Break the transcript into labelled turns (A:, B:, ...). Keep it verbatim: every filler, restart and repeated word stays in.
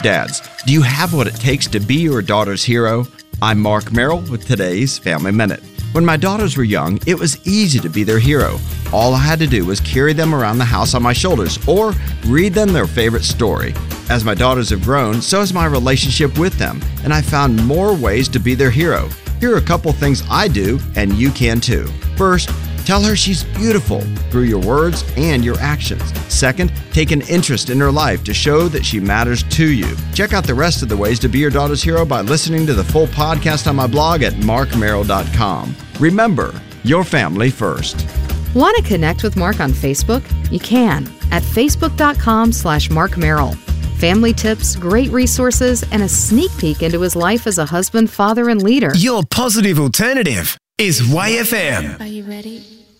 A: Dads, do you have what it takes to be your daughter's hero? I'm Mark Merrill with today's Family Minute. When my daughters were young, it was easy to be their hero. All I had to do was carry them around the house on my shoulders or read them their favorite story. As my daughters have grown, so has my relationship with them, and I found more ways to be their hero. Here are a couple things I do, and you can too. First, tell her she's beautiful through your words and your actions. Second, take an interest in her life to show that she matters to you. Check out the rest of the ways to be your daughter's hero by listening to the full podcast on my blog at mark merrill dot com. Remember, your family first.
B: Want to connect with Mark on Facebook? You can at facebook.com slash Mark Merrill. Family tips, great resources, and a sneak peek into his life as a husband, father, and leader.
C: Your positive alternative is Y F M.
D: Are you ready?